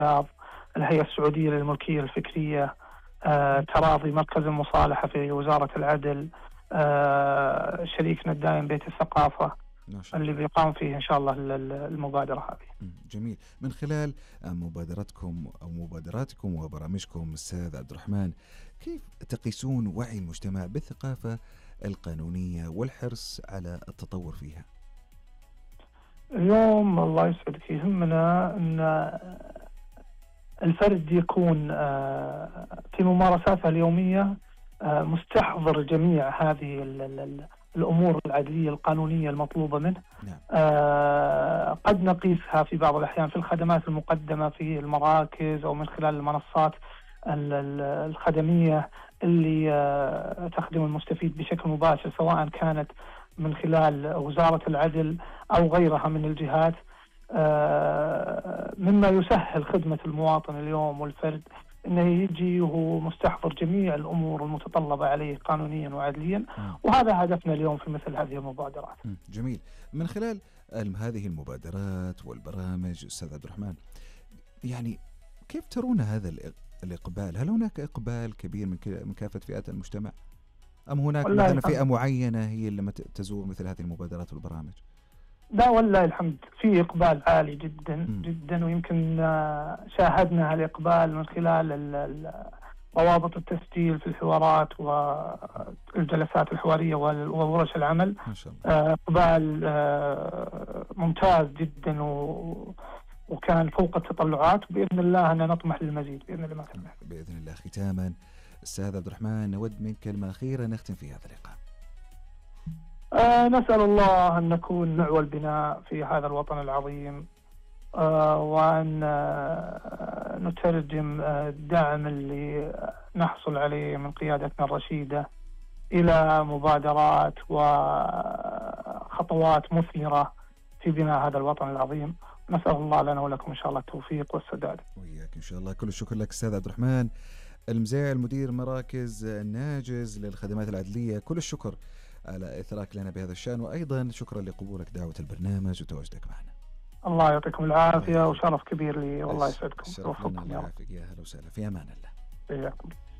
الرياض، الهيئة السعودية للملكية الفكرية، تراضي مركز المصالحة في وزارة العدل، شريكنا الدائم بيت الثقافة ما شاء اللي الله. بيقام فيه إن شاء الله المبادرة هذه. جميل. من خلال مبادرتكم أو مبادراتكم وبرامجكم أستاذ عبد الرحمن، كيف تقيسون وعي المجتمع بالثقافة القانونية والحرص على التطور فيها؟ اليوم الله يسعدك يهمنا أن الفرد يكون في ممارساته اليومية مستحضر جميع هذه الأمور العدلية القانونية المطلوبة منه. نعم. قد نقيسها في بعض الأحيان في الخدمات المقدمة في المراكز أو من خلال المنصات الخدمية اللي تخدم المستفيد بشكل مباشر، سواء كانت من خلال وزارة العدل أو غيرها من الجهات، مما يسهل خدمة المواطن اليوم والفرد أنه يجي وهو مستحضر جميع الأمور المتطلبة عليه قانونيا وعدليا. وهذا هدفنا اليوم في مثل هذه المبادرات. جميل. من خلال هذه المبادرات والبرامج أستاذ عبد الرحمن، يعني كيف ترون هذا الإقبال؟ هل هناك إقبال كبير من كافة فئات المجتمع؟ أم هناك مثلا فئة معينة هي اللي تزور مثل هذه المبادرات والبرامج؟ لا والله الحمد في إقبال عالي جدا جدا، ويمكن شاهدنا هالإقبال من خلال روابط التسجيل في الحوارات والجلسات الحوارية وورش العمل. ما شاء الله. إقبال ممتاز جدا وكان فوق التطلعات، بإذن الله أن نطمح للمزيد بإذن الله. بإذن الله. ختاما أستاذ عبد الرحمن، نود منك كلمة أخيرة نختم في هذا اللقاء. نسأل الله أن نكون نعوى البناء في هذا الوطن العظيم، وأن نترجم الدعم اللي نحصل عليه من قيادتنا الرشيدة إلى مبادرات وخطوات مثمرة في بناء هذا الوطن العظيم. نسأل الله لنا ولكم إن شاء الله التوفيق والسداد. وإياك إن شاء الله. كل الشكر لك أستاذ عبد الرحمن المزيع، المدير مراكز ناجز للخدمات العدلية. كل الشكر على إثراك لنا بهذا الشأن، وأيضا شكرا لقبولك دعوة البرنامج وتواجدك معنا. الله يعطيكم العافية وشرف كبير لي، والله يسعدكم. شرف لنا. الله يعافيك. يا هلا وسهلا. في أمان الله. إياكم.